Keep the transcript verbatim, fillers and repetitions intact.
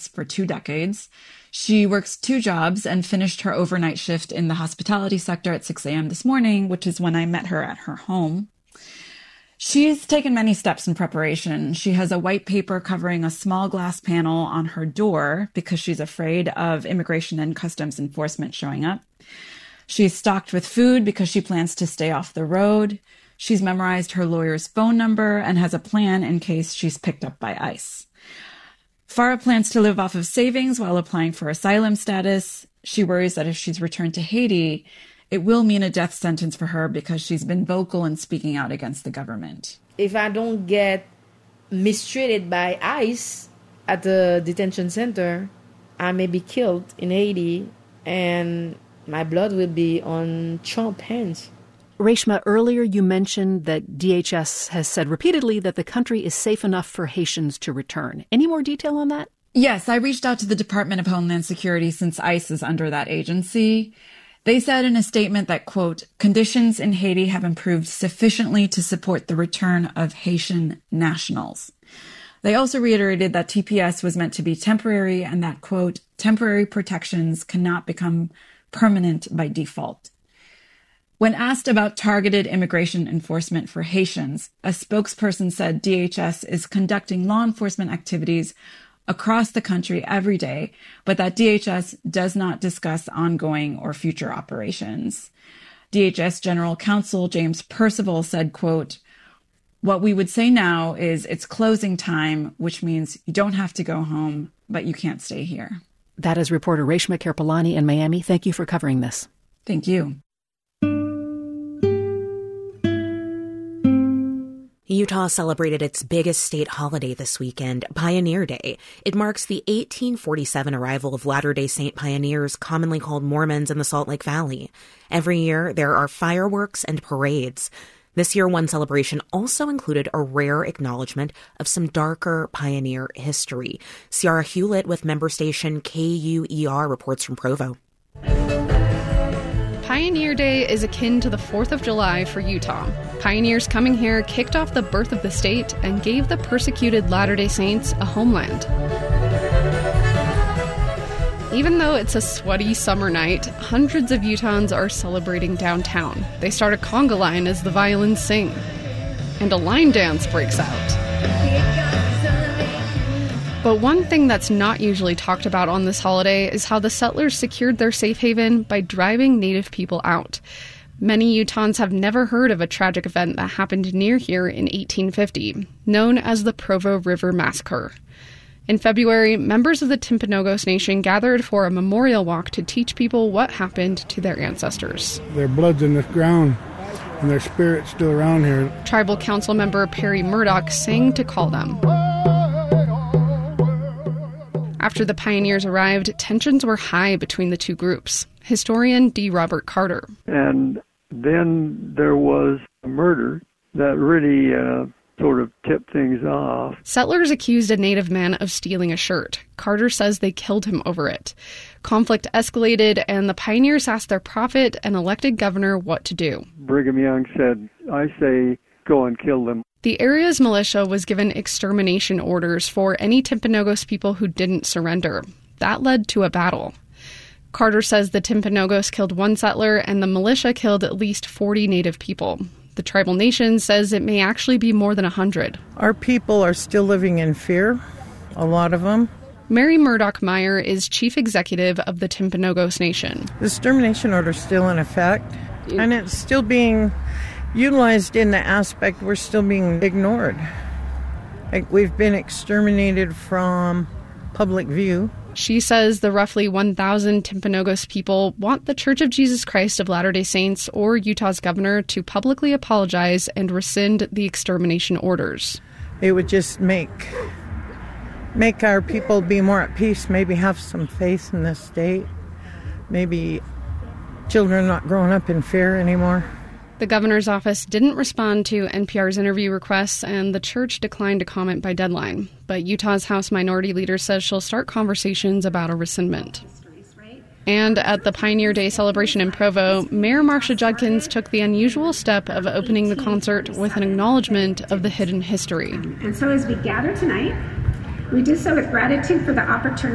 tourists for two decades. She works two jobs and finished her overnight shift in the hospitality sector at six a.m. this morning, which is when I met her at her home. She's taken many steps in preparation. She has a white paper covering a small glass panel on her door because she's afraid of immigration and customs enforcement showing up. She's stocked with food because she plans to stay off the road. She's memorized her lawyer's phone number and has a plan in case she's picked up by ICE. Farah plans to live off of savings while applying for asylum status. She worries that if she's returned to Haiti, it will mean a death sentence for her because she's been vocal in speaking out against the government. If I don't get mistreated by ICE at the detention center, I may be killed in Haiti and my blood will be on Trump's hands. Reshma, earlier you mentioned that D H S has said repeatedly that the country is safe enough for Haitians to return. Any more detail on that? Yes, I reached out to the Department of Homeland Security since ICE is under that agency. They said in a statement that, quote, conditions in Haiti have improved sufficiently to support the return of Haitian nationals. They also reiterated that T P S was meant to be temporary and that, quote, temporary protections cannot become permanent by default. When asked about targeted immigration enforcement for Haitians, a spokesperson said D H S is conducting law enforcement activities across the country every day, but that D H S does not discuss ongoing or future operations. D H S General Counsel James Percival said, quote, what we would say now is it's closing time, which means you don't have to go home, but you can't stay here. That is reporter Reshma Kirpalani in Miami. Thank you for covering this. Thank you. Utah celebrated its biggest state holiday this weekend, Pioneer Day. It marks the eighteen forty-seven arrival of Latter-day Saint pioneers, commonly called Mormons, in the Salt Lake Valley. Every year, there are fireworks and parades. This year, one celebration also included a rare acknowledgement of some darker pioneer history. Ciara Hewlett with member station K U E R reports from Provo. Pioneer Day is akin to the fourth of July for Utah. Pioneers coming here kicked off the birth of the state and gave the persecuted Latter-day Saints a homeland. Even though it's a sweaty summer night, hundreds of Utahns are celebrating downtown. They start a conga line as the violins sing. And a line dance breaks out. But one thing that's not usually talked about on this holiday is how the settlers secured their safe haven by driving Native people out. Many Utahns have never heard of a tragic event that happened near here in eighteen fifty, known as the Provo River Massacre. In February, members of the Timpanogos Nation gathered for a memorial walk to teach people what happened to their ancestors. Their blood's in this ground, and their spirit's still around here. Tribal Council member Perry Murdoch sang to call them. After the pioneers arrived, tensions were high between the two groups. Historian D. Robert Carter. And then there was a murder that really uh, sort of tipped things off. Settlers accused a Native man of stealing a shirt. Carter says they killed him over it. Conflict escalated, and the pioneers asked their prophet and elected governor what to do. Brigham Young said, I say, go and kill them. The area's militia was given extermination orders for any Timpanogos people who didn't surrender. That led to a battle. Carter says the Timpanogos killed one settler and the militia killed at least forty Native people. The tribal nation says it may actually be more than one hundred. Our people are still living in fear, a lot of them. Mary Murdoch Meyer is chief executive of the Timpanogos Nation. The extermination order is still in effect, and it's still being utilized in the aspect we're still being ignored. Like, we've been exterminated from public view. She says the roughly one thousand Timpanogos people want the Church of Jesus Christ of Latter-day Saints or Utah's governor to publicly apologize and rescind the extermination orders. It would just make make our people be more at peace, maybe have some faith in this state, maybe children not growing up in fear anymore. The governor's office didn't respond to N P R's interview requests, and the church declined to comment by deadline. But Utah's House Minority Leader says she'll start conversations about a rescindment. And at the Pioneer Day celebration in Provo, Mayor Marcia Judkins took the unusual step of opening the concert with an acknowledgement of the hidden history. And so as we gather tonight, we do so with gratitude for the opportunity